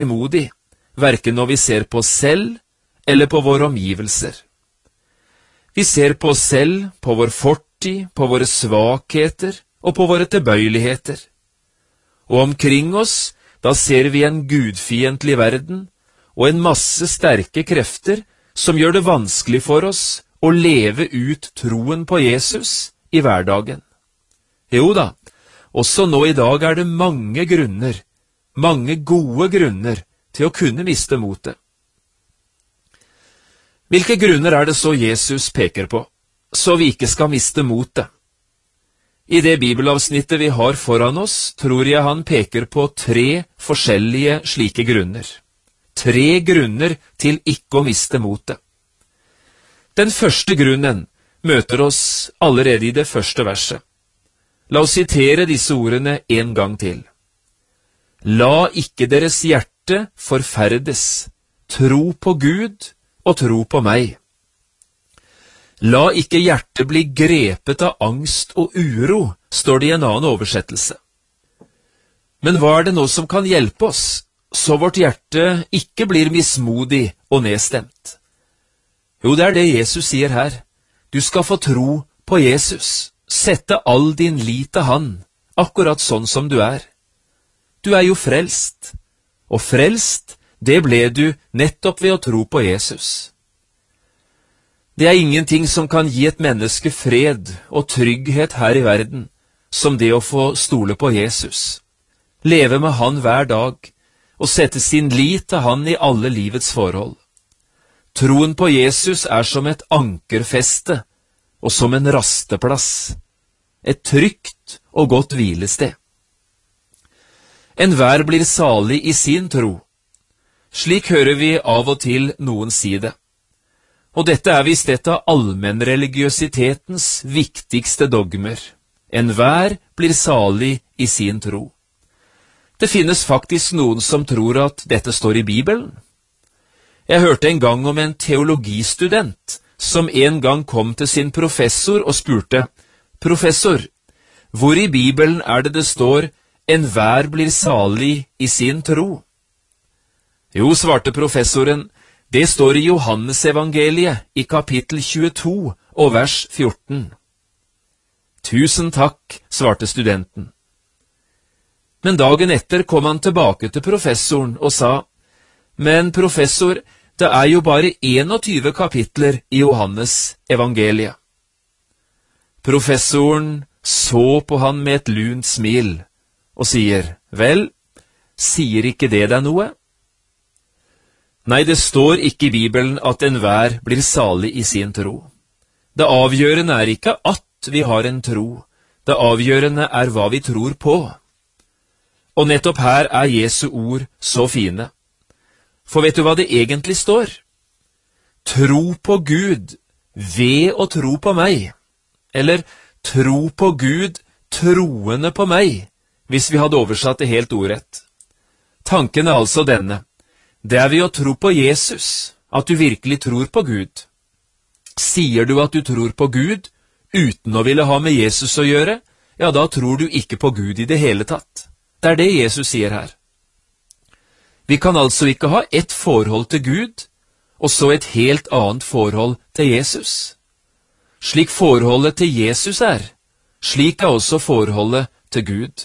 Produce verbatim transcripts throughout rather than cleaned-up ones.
modig, hverken når vi ser på oss selv eller på våre omgivelser. Vi ser på oss selv, på vår fortid, på våre svakheter og på våre tilbøyeligheter. Og omkring oss, da ser vi en gudfiendtlig verden og en masse sterke krefter som gjør det vanskelig for oss å leve ut troen på Jesus i hverdagen. Jo da, også nå i dag er det mange grunner, mange gode grunner til å kunne miste motet. Hvilke grunner er det så Jesus peker på, så vi ikke skal miste motet? I det bibelavsnittet vi har foran oss, tror jeg han peker på tre forskjellige slike grunner. Tre grunner til ikke å miste motet. Den første grunnen møter oss allerede i det første verset. La oss sitere disse ordene en gang til. La ikke deres hjerte forferdes, tro på Gud og tro på meg. La ikke hjertet bli grepet av angst og uro, står det i en annen oversettelse. Men hva er det nå som kan hjelpe oss, så vårt hjerte ikke blir mismodig og nedstemt? Jo, det er det Jesus sier her. Du skal få tro på Jesus, sette all din lit til han, akkurat sånn som du er. Du er jo frelst, og frelst, det ble du nettopp ved å tro på Jesus. Det er ingenting som kan gi et menneske fred og trygghet her i verden, som det å få stole på Jesus, leve med han hver dag, og sette sin lit til han i alle livets forhold. Troen på Jesus er som et ankerfeste, og som en rasteplass, et trygt og godt hvilested. Enhver blir salig i sin tro. Slik hører vi av og til noen si det. Og dette er visst et av allmennreligiøsitetens viktigste dogmer. Enhver blir salig i sin tro. Det finnes faktisk noen som tror at dette står i Bibelen. Jeg hørte en gang om en teologistudent som en gang kom til sin professor og spurte, «Professor, hvor i Bibelen er det det står, enhver blir salig i sin tro?» Jo, svarte professoren, det står i Johannesevangeliet i kapittel tjueto og vers fjorten. Tusen takk, svarte studenten. Men dagen etter kom han tilbake til professoren og sa, men professor, det er jo bare enogtyve kapitler i Johannes evangeliet. Professoren så på han med et lunt smil og sier, vel, sier ikke det deg noe? Nei, det står ikke i Bibelen at enhver blir salig i sin tro. Det avgjørende er ikke at vi har en tro, det avgjørende er hva vi tror på. Og nettopp her er Jesu ord så fine. For vet du hva det egentlig står? Tro på Gud ved å tro på meg. Eller tro på Gud troende på meg, hvis vi hadde oversatt det helt ordrett. Tanken er altså denne. Det er ved å tro på Jesus at du virkelig tror på Gud. Sier du at du tror på Gud uten å ville ha med Jesus å gjøre, ja, da tror du ikke på Gud i det hele tatt. Det er det Jesus sier her. Vi kan altså ikke ha ett forhold til Gud, og så et helt annet forhold til Jesus. Slik forholdet til Jesus er, slik er også forholdet til Gud.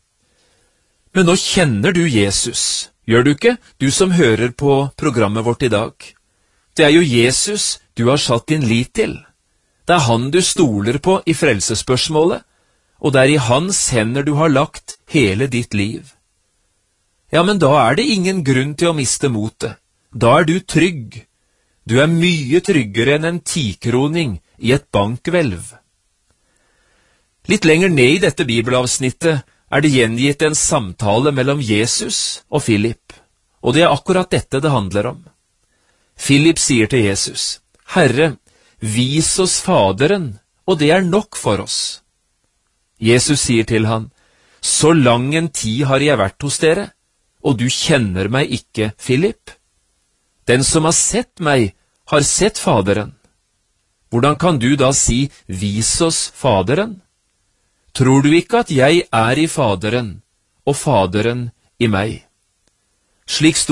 Men nå kjenner du Jesus, gjør du ikke, du som hører på programmet vårt i dag? Det er jo Jesus du har satt din lit til. Det er han du stoler på i frelsesspørsmålet, og det er i hans hender du har lagt hele ditt liv. Ja, men da er det ingen grunn til å miste motet. Da er du trygg. Du er mye tryggere enn en tikroning i et bankhvelv. Litt lenger ned i dette bibelavsnittet er det gjengitt en samtale mellom Jesus og Philip, og det er akkurat dette det handler om. Philip sier til Jesus, «Herre, vis oss Faderen, og det er nok for oss.» Jesus sier til han, «Så lang en tid har jeg vært hos dere, og du kjenner meg ikke, Philip. Den som har sett meg, har sett Faderen. Hvordan kan du da si, vis oss Faderen? Tror du ikke at jeg er i Faderen, og Faderen i meg?» Slik sto